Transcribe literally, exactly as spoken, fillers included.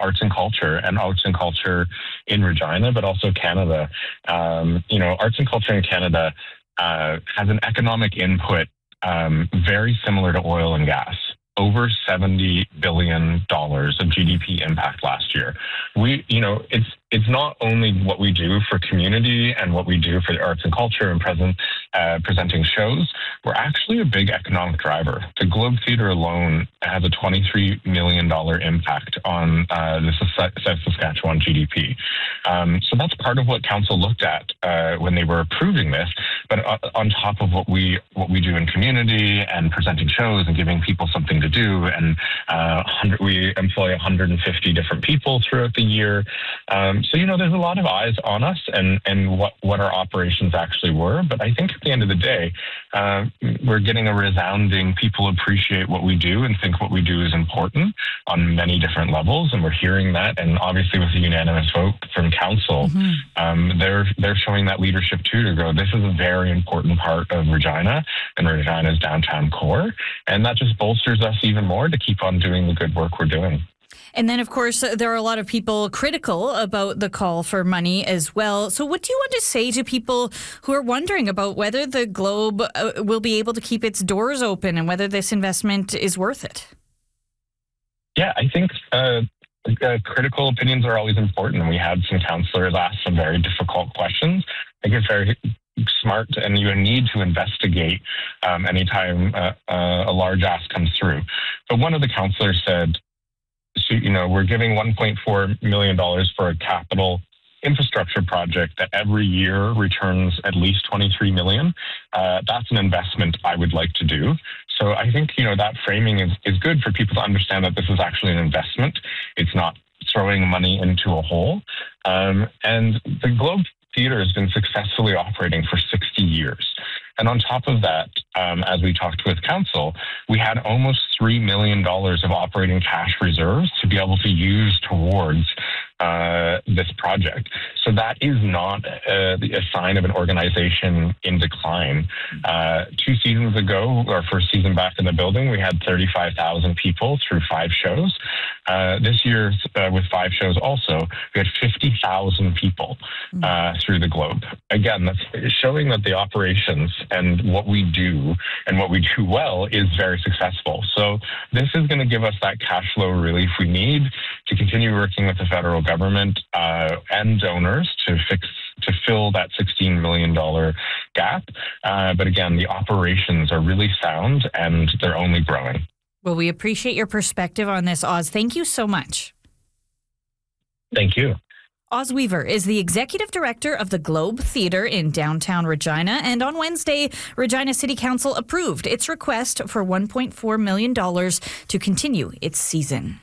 arts and culture and arts and culture in Regina, but also Canada. Um, you know, arts and culture in Canada uh, has an economic input um, very similar to oil and gas. Over seventy billion dollars of G D P impact last year. We, you know, it's it's not only what we do for community and what we do for the arts and culture and present uh, presenting shows. We're actually a big economic driver. The Globe Theatre alone has a twenty-three million dollars impact on uh, the South Saskatchewan G D P. Um, so that's part of what council looked at uh, when they were approving this. But uh, on top of what we what we do in community and presenting shows and giving people something to do, and uh, we employ one hundred fifty different people throughout the year. Um, so, you know, there's a lot of eyes on us and, and what, what our operations actually were. But I think at the end of the day, uh, we're getting a resounding people appreciate what we do and think what we do is important on many different levels. And we're hearing that. And obviously with a unanimous vote from council, mm-hmm. um, they're, they're showing that leadership too to go, this is a very important part of Regina and Regina's downtown core. And that just bolsters us even more to keep on doing the good work we're doing. And then, of course, there are a lot of people critical about the call for money as well. So what do you want to say to people who are wondering about whether the Globe uh, will be able to keep its doors open and whether this investment is worth it? Yeah, I think uh, uh, critical opinions are always important. And we had some councillors ask some very difficult questions. I think it's very smart, and you need to investigate um, anytime uh, uh, a large ask comes through. But one of the councillors said, so, you know, we're giving one point four million dollars for a capital infrastructure project that every year returns at least twenty-three million dollars. Uh, that's an investment I would like to do. So I think, you know, that framing is, is good for people to understand that this is actually an investment. It's not throwing money into a hole. Um, and the Globe Theatre has been successfully operating for sixty years. And on top of that, um, as we talked with council, we had almost three million dollars of operating cash reserves to be able to use towards uh, this project. So that is not a, a sign of an organization in decline. Uh, two seasons ago, our first season back in the building, we had thirty-five thousand people through five shows. Uh, this year, uh, with five shows also, we had fifty thousand people uh, through the Globe. Again, that's showing that the operations and what we do and what we do well is very successful. So this is going to give us that cash flow relief we need to continue working with the federal government uh, and donors to fix to fill that sixteen million dollars gap. Uh, but again, the operations are really sound and they're only growing. Well, we appreciate your perspective on this, Oz. Thank you so much. Thank you. Oz Weaver is the executive director of the Globe Theatre in downtown Regina, and on Wednesday, Regina City Council approved its request for one point four million dollars to continue its season.